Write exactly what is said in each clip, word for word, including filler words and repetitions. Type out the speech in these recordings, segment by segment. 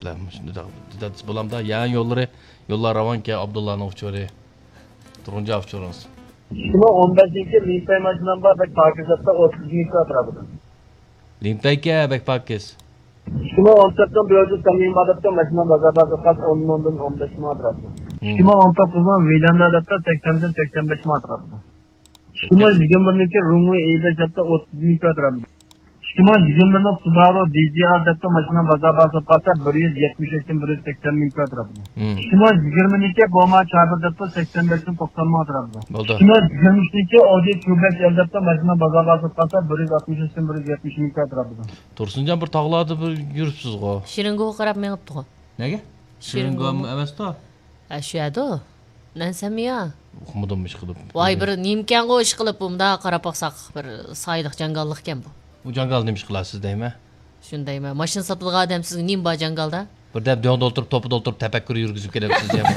Depler. Şimdi de bulamda yan yolları yollar ravan ki Abdullah'ın uçuyordu. Turuncu uçuyoruz. Şimdi on beşinci Limpay maçından var bek Pakisat'ta otuz metre atrafında. Limpay ki bek Pakis. Şimdi on dokuzdan bir öncü Tamim Adat'ta maçından bazarda kaç on ondan on beş metre atrafında. Şimdi on dokuzdan Vilan'da Adat'ta seksen'den seksen beş metre atrafında. Şimdi yigirmideki Rumlu Eylül'de otuz metre atrafında. Şimdi yigirmideki Subaru D J R'da maçından bazarda kaç bir yüz yetmiş üçün bir yüz seksen metre atrafında. Şimdi yigirmideki Boma Çarpı'da seksen beş'in doksan metre atrafında. Şimdi yigirmideki Audi Q beş L'da maçından bazarda kaç bir yüz altmış üçün bir yüz yetmiş metre atrafında. Tursuncan bir tağladı bir yürüpsüz o. Şiringo qarab menipti go. Nega? Şiringo emas da. Ha shu edi. Nansam ya. Uqmadim ish qilib. Voy bir nimkan go ish qilib bunda qarab baqsaq bir sayliq jangallik ekan bu. Bu jangal nima ish qilasiz deymi? Shundaymi? Mashina sotadigan odam sizga nim bor jangalda? Bir deb don doltirib, to'pi doltirib tafakkur yurgizib kelyapsiz ham.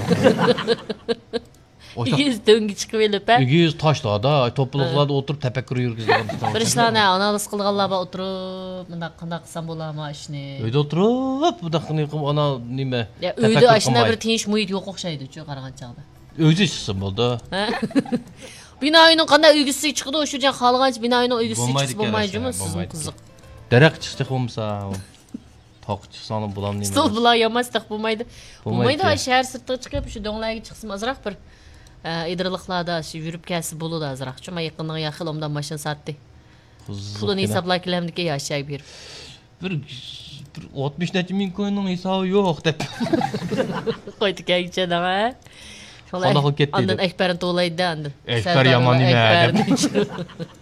Yuz döngi chiqib elib ha. Yuz toshlarda, to'piliqlarda o'tirib tafakkur yurgizib. Bir ishlarni analiz qilganlar bor o'tirib, bunda qanday qilsam bo'ladimi ishni? Uyda o'tirib, bunda qilib ana nima? Ya uyda ashuna bir tinch muhit yo'q o'xshaydi-ku qaragan chaqda. O'zi chiqsin bo'ldi. Binoning qanday uygisi chiqdi o'sha yerga xalqancha binoning uygisi chiqsa bo'lmaydimi sizning qiziq. Daraxt chiqdi bo'lmasa, toq chiqsa bulam nima? Stol bilan yamasdaq bo'lmaydi. Bo'lmaydi, shahar sirtiga chiqib shu do'nglarga chiqsin azroq bir idriliqlarda shu yurib kelsa bo'ladi azroq. Chunki yaqindan yaqin omdan mashina sotdi. Pulini hisoblab kelamdiki yashayib berib. Bir oltmish necha ming ko'yning hisobi yo'q deb. Qo'ydi kaychada ha. Qanday qilib ketdi? Ondan ekberin to'laydi endi. Ekber yomon nima deb.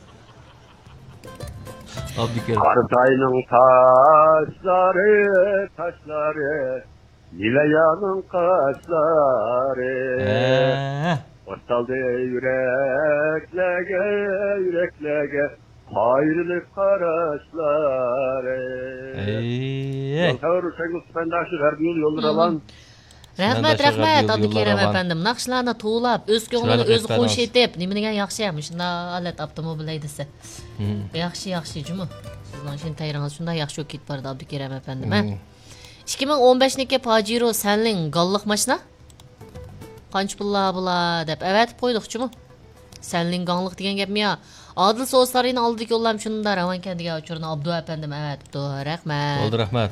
Kartayның taşları, taşları, Nilaya'nın kaşları. Baştaldı yüreklege, yüreklege, ayrılık karaşları. Yoltavur Şengül Süpendaşı verdiğin yoldur alan. Rahmat, rahmat, Abdukerim efendim. Naqshlarni to'lab, o'z ko'nglini o'zi xush etib, nima degan yaxshi ham, shunda alat avtomobil haydasa. Yaxshi, yaxshi jumi. Sizning shin tayringiz shunda yaxshi bo'lib ketib bordi Abdukerim efendim, ha. ikki ming o'n beshniki Pajero Senling galliq mashina. Qancha pullar bular deb avatib qo'ydik-chimi? Senling galliq degan gapmi yo? Adil so'zlarini oldik yo'llam shunda Ravan kandiga uchurni Abdu efendim avatibdi. Rahmat. Bo'ldi, rahmat.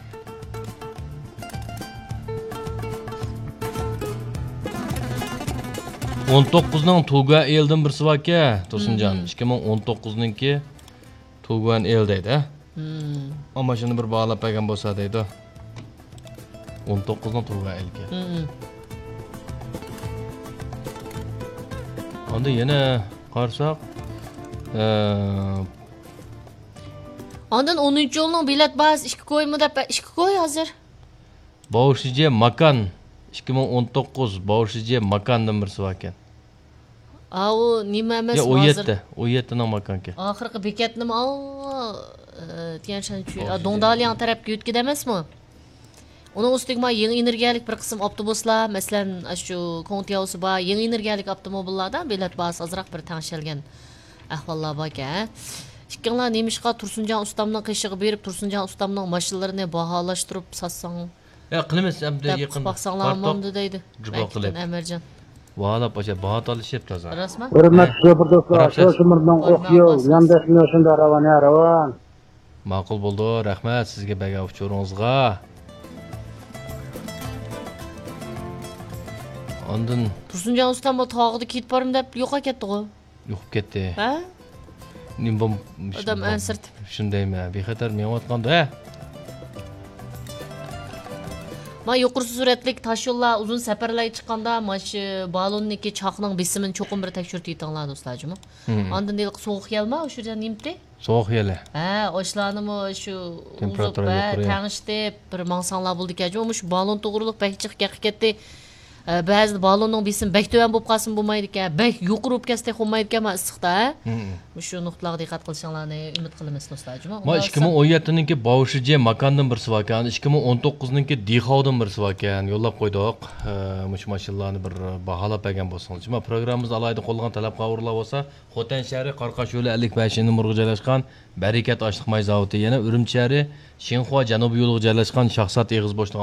o'n to'qqizning Tuga eldan birsi bor aka, Tursunjon. ikki ming o'n to'qqizningki Tugan el deydi. Hmm. Ammo shuni bir bog'lab bergan bo'lsa deydi. o'n to'qqizning Tuga elga. Hmm. Onda yana qarsak, ondan o'ninchi yo'lning bilet bas ikki qo'ymi deb ikki qo'y hozir. Boshije Makan ikki ming o'n to'qqiz Boshije Makandan birsi bor ekan. A o nima emas hozir? Yo, o yetti, o yetti ning makanki. Oxirgi bekatni o Tianshan Dongdalian tarafga yo'tkida emasmi? Uning ustiga yangi energiyalik bir qism avtobuslar, masalan, shu Kontiausi bor, yangi energiyalik avtomobillardan bilet bas azroq bir tangshalgan ahvollar bor ekan. Ikkinlar nemishqa Tursunjon ustamning qishig'i berib, Tursunjon ustamning mashinalarini baholashtirib satsang. Ya qilamiz hamda yaqin. Baqsanglarmamdi deydi. Amirjon. Valla paşa bahat alışıp taza. Rasman? Hürmet şoför dostlar, şu şımırdan okuyor, yandaşın yaşında aravan ya aravan. Maqul bo'ldi, rahmat sizga baga uchuringizga. Ondan Tursunjon ustam bu tog'ida ketib borim deb yo'qa ketdi-ku. Yo'q ketdi. Ha? Nimbom odam ansirtib. Shundaymi? Bexatar menayotganda. Ma yuqori suratlik tosh yo'llar uzun safarlarga chiqqanda mash balonniki chaqning besimini cho'qim bir tekshirib yetinglar do'stlarjimi? Ondan deylik sovuq yelma o'sha yerda nimti? Sovuq yeli. Ha, oshlarnimi shu temperatura yuqori. Tangishdi bir mansanglar bo'ldi ekan, shu balon to'g'riliq bakchiq ketdi. Ba'zi balonning besim bak to'van bo'lib qolsin bo'lmaydi ekan, bak yuqori bo'lib ketsa bo'lmaydi ekan issiqda. Shu nuqtalarga diqqat qilishinglarni umid qilamiz do'stlarjimi? Ma ikki ming o'n yettiningki Boshije Makandan birsi bor ekan, ikki ming o'n to'qqizningki Dixovdan birsi bor ekan. Yo'llab qo'ydik. Mush mashinlarni bir baholab bergan bo'lsangiz. Ma programmamiz alayda qo'lgan talab qavurlar bo'lsa, Xotan shahri Qarqash yo'li ellik besh numurga joylashgan Barakat oshliq may zavodi, yana Urumchi shahri Shinxua janubiy yo'liga joylashgan Shahsat Eg'iz boshliq